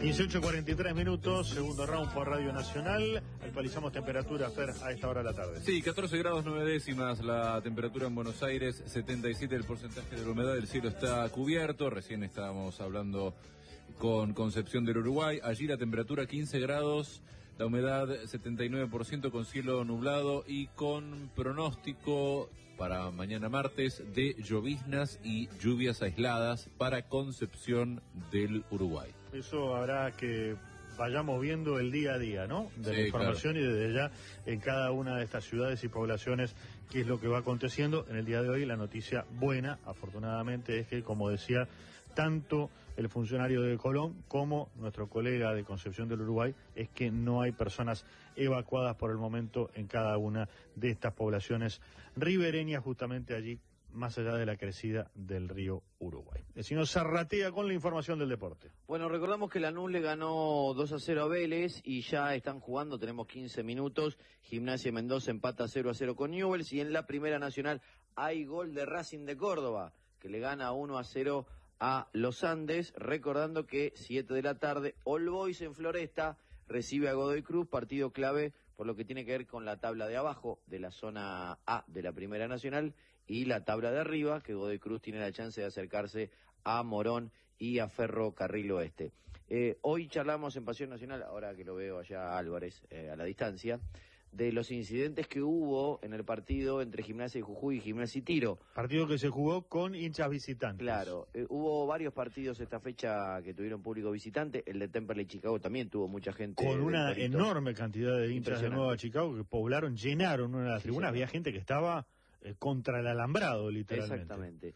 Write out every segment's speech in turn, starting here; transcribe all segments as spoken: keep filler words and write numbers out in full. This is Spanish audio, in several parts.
dieciocho cuarenta y tres minutos, segundo round por Radio Nacional. Actualizamos temperatura, Fer, a esta hora de la tarde. Sí, catorce grados nueve décimas la temperatura en Buenos Aires, setenta y siete el porcentaje de la humedad, el cielo está cubierto. Recién estábamos hablando con Concepción del Uruguay. Allí la temperatura quince grados, la humedad setenta y nueve por ciento, con cielo nublado y con pronóstico para mañana martes de lloviznas y lluvias aisladas para Concepción del Uruguay. Eso habrá que vayamos viendo el día a día, ¿no? De sí, la información, claro. Y desde ya en cada una de estas ciudades y poblaciones qué es lo que va aconteciendo. En el día de hoy la noticia buena, afortunadamente, es que, como decía, tanto el funcionario de Colón como nuestro colega de Concepción del Uruguay, es que no hay personas evacuadas por el momento en cada una de estas poblaciones ribereñas, justamente allí, más allá de la crecida del río Uruguay. El señor Zarratea con la información del deporte. Bueno, recordamos que Lanús le ganó dos a cero a Vélez y ya están jugando, tenemos quince minutos. Gimnasia Mendoza empata cero a cero con Newell's, y en la Primera Nacional hay gol de Racing de Córdoba, que le gana uno a cero a Los Andes. Recordando que siete de la tarde, All Boys en Floresta recibe a Godoy Cruz, partido clave por lo que tiene que ver con la tabla de abajo de la zona A de la Primera Nacional y la tabla de arriba, que Godoy Cruz tiene la chance de acercarse a Morón y a Ferro Carril Oeste. Eh, hoy charlamos en Pasión Nacional, ahora que lo veo allá Álvarez, eh, a la distancia, de los incidentes que hubo en el partido entre Gimnasia y Jujuy y Gimnasia y Tiro. Partido que se jugó con hinchas visitantes. Claro, eh, hubo varios partidos esta fecha que tuvieron público visitante. El de Temperley Chicago también tuvo mucha gente. Con una enorme cantidad de hinchas de Nueva Chicago que poblaron, llenaron una de las Sí, tribunas. señor. Había gente que estaba eh, contra el alambrado, literalmente. Exactamente.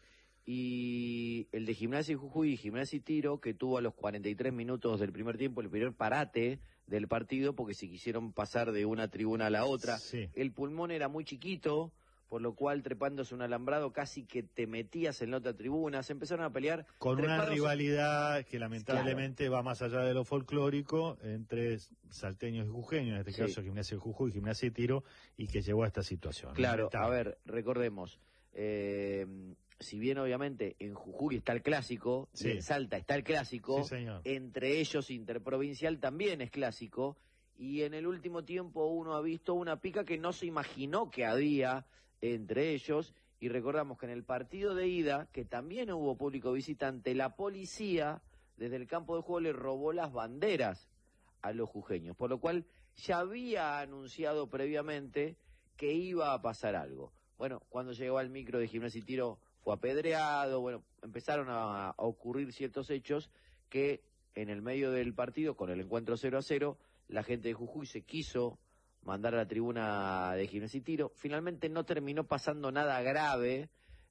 Y el de Gimnasia y Jujuy y Gimnasia y Tiro, que tuvo a los cuarenta y tres minutos del primer tiempo el primer parate del partido, porque se quisieron pasar de una tribuna a la otra. Sí. El pulmón era muy chiquito, por lo cual trepándose un alambrado casi que te metías en la otra tribuna. Se empezaron a pelear Con una trepados. rivalidad que lamentablemente va más allá de lo folclórico entre salteños y jujeños, en este Sí. caso Gimnasia y Jujuy, Gimnasia y Tiro, y que llevó a esta situación. Claro, a Lamentable. ver, recordemos, eh, si bien obviamente en Jujuy está el clásico, Sí. y en Salta está el clásico, Sí, señor. entre ellos interprovincial también es clásico, y en el último tiempo uno ha visto una pica que no se imaginó que había entre ellos, y recordamos que en el partido de ida, que también hubo público visitante, la policía desde el campo de juego le robó las banderas a los jujeños, por lo cual ya había anunciado previamente que iba a pasar algo. Bueno, cuando llegó al micro de Gimnasia y Tiro fue apedreado, bueno, empezaron a, a ocurrir ciertos hechos que en el medio del partido, con el encuentro cero a cero, la gente de Jujuy se quiso mandar a la tribuna de Gimnasia y Tiro. Finalmente no terminó pasando nada grave,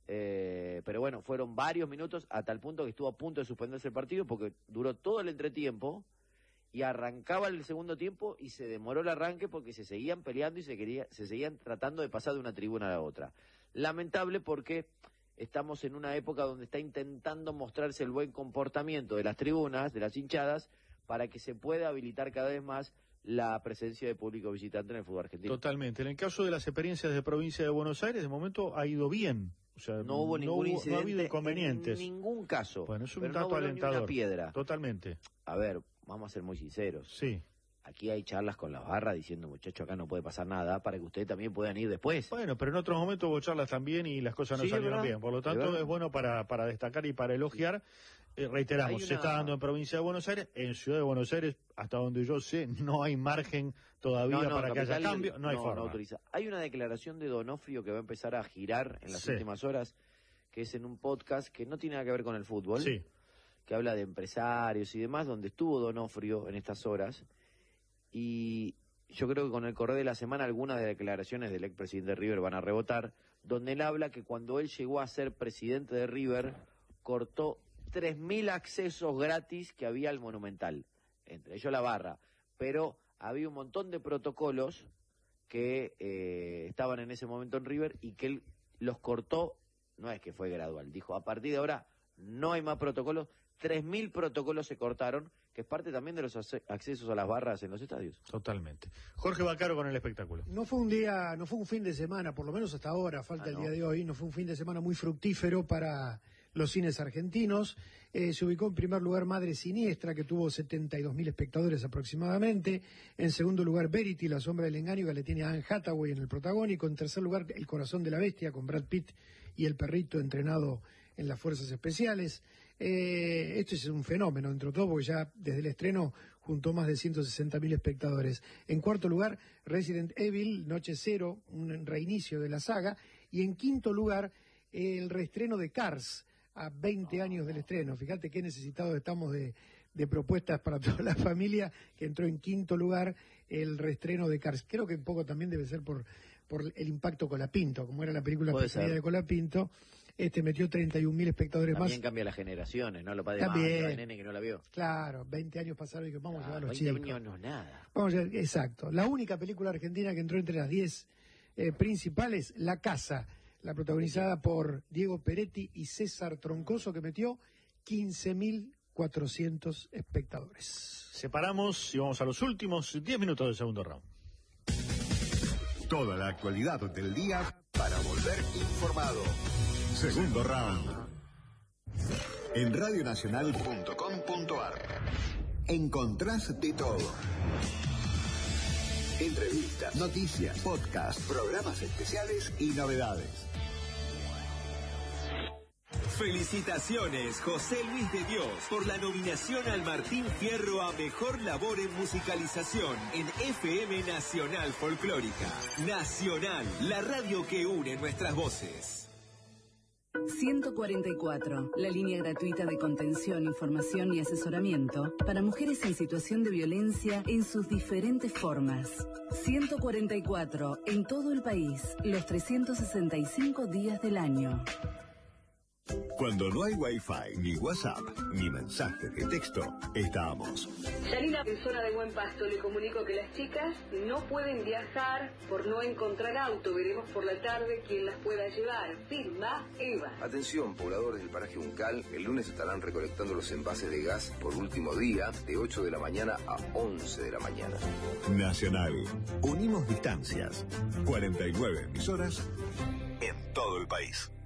eh, pero bueno, fueron varios minutos a tal punto que estuvo a punto de suspenderse el partido porque duró todo el entretiempo y arrancaba el segundo tiempo y se demoró el arranque porque se seguían peleando y se quería, se seguían tratando de pasar de una tribuna a la otra. Lamentable porque estamos en una época donde está intentando mostrarse el buen comportamiento de las tribunas, de las hinchadas, para que se pueda habilitar cada vez más la presencia de público visitante en el fútbol argentino. Totalmente. En el caso de las experiencias de provincia de Buenos Aires, de momento ha ido bien. O sea, No hubo ningún hubo- incidente no ha habido inconvenientes. en ningún caso. Bueno, es un pero dato no voló ni alentador. una piedra. Totalmente. A ver, vamos a ser muy sinceros. Sí. Aquí hay charlas con las barras diciendo, muchacho, acá no puede pasar nada, para que ustedes también puedan ir después. Bueno, pero en otros momentos hubo charlas también y las cosas no Sí, es salieron verdad. bien. Por lo Es tanto, verdad. es bueno para, para destacar y para elogiar. Eh, reiteramos, Hay se una- está dando en provincia de Buenos Aires. En Ciudad de Buenos Aires, hasta donde yo sé, no hay margen todavía No, no, para que haya Capital cambio. No hay no forma. autoriza. Hay una declaración de Donofrio que va a empezar a girar en las Sí. últimas horas, que es en un podcast que no tiene nada que ver con el fútbol, Sí. que habla de empresarios y demás, donde estuvo Donofrio en estas horas. Y yo creo que con el correr de la semana algunas de las declaraciones del expresidente de River van a rebotar, donde él habla que cuando él llegó a ser presidente de River, cortó tres mil accesos gratis que había al Monumental, entre ellos la barra, pero había un montón de protocolos que eh, estaban en ese momento en River y que él los cortó, no es que fue gradual, dijo, a partir de ahora no hay más protocolos, tres mil protocolos se cortaron, que es parte también de los ace- accesos a las barras en los estadios. Totalmente. Jorge Bacaro con el espectáculo. No fue un día, no fue un fin de semana, por lo menos hasta ahora, falta Ah, el ¿no? día de hoy, no fue un fin de semana muy fructífero para los cines argentinos. Eh, se ubicó en primer lugar Madre Siniestra, que tuvo setenta y dos mil espectadores aproximadamente. En segundo lugar Verity, La sombra del engaño, que le tiene a Anne Hathaway en el protagónico. En tercer lugar El corazón de la bestia, con Brad Pitt y el perrito entrenado en las fuerzas especiales. Eh, esto es un fenómeno, entre todo, porque ya desde el estreno juntó más de ciento sesenta mil espectadores. En cuarto lugar, Resident Evil, Noche Cero, un reinicio de la saga. Y en quinto lugar, el reestreno de Cars, a veinte años del estreno. Fíjate qué necesitados estamos de, de propuestas para toda la familia, que entró en quinto lugar el reestreno de Cars. Creo que un poco también debe ser por, por el impacto Colapinto, como era la película preferida de Colapinto. Este metió treinta y un mil espectadores También más. También cambia las generaciones, ¿no? Lo padre También. Más, el nene que no la vio. Claro, veinte años pasaron y que vamos claro, a llevar a los veinte chicos. años no es nada. Vamos a llevar, exacto. La única película argentina que entró entre las diez eh, principales, La Casa, la protagonizada por Diego Peretti y César Troncoso, que metió quince mil cuatrocientos espectadores. Separamos y vamos a los últimos diez minutos del segundo round. Toda la actualidad del día para volver informado. Segundo round. En radionacional punto com punto ar encontrás de todo. Entrevistas, noticias, podcast, programas especiales y novedades. Felicitaciones, José Luis de Dios, por la nominación al Martín Fierro a Mejor Labor en Musicalización en F M Nacional Folclórica. Nacional, la radio que une nuestras voces. ciento cuarenta y cuatro, la línea gratuita de contención, información y asesoramiento para mujeres en situación de violencia en sus diferentes formas. ciento cuarenta y cuatro, en todo el país, los trescientos sesenta y cinco días del año. Cuando no hay Wi-Fi, ni WhatsApp, ni mensajes de texto, estamos. Yanina, persona de Buen Pasto, le comunico que las chicas no pueden viajar por no encontrar auto. Veremos por la tarde quién las pueda llevar. Firma Eva. Atención, pobladores del paraje Uncal, el lunes estarán recolectando los envases de gas por último día, de ocho de la mañana a once de la mañana. Nacional. Unimos distancias. cuarenta y nueve emisoras en todo el país.